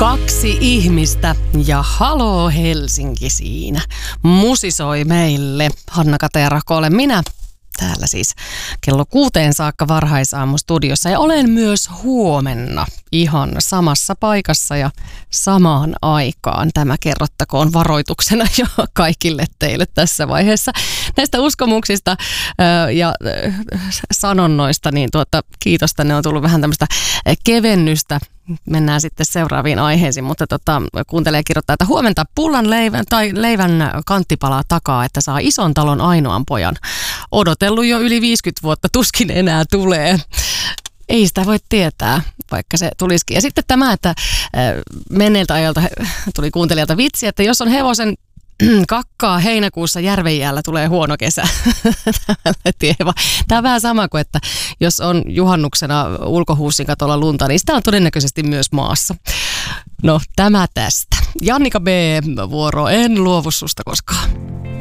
Kaksi ihmistä ja haloo Helsinki siinä. Musisoi meille. Hanna Kateerako olen minä. Täällä siis kello 6 saakka varhaisaamu-studiossa ja olen myös huomenna ihan samassa paikassa ja samaan aikaan. Tämä kerrottakoon varoituksena jo kaikille teille tässä vaiheessa. Näistä uskomuksista ja sanonnoista, niin kiitos, tänne on tullut vähän tämmöistä kevennystä. Mennään sitten seuraaviin aiheisiin, mutta kuuntelee kirjoittaa, että huomenta pullan leivän kanttipalaa takaa, että saa ison talon ainoan pojan. Odotellut jo yli 50 vuotta, tuskin enää tulee. Ei sitä voi tietää, vaikka se tulisikin. Ja sitten tämä, että menneeltä ajalta tuli kuuntelijalta vitsi, että jos on hevosen kakkaa heinäkuussa Järvenjäällä, tulee huono kesä. Tämä on vähän sama kuin, että jos on juhannuksena ulkohuussin katolla lunta, niin sitä on todennäköisesti myös maassa. No, tämä tästä. Jannika B. vuoro, en luovu susta koskaan.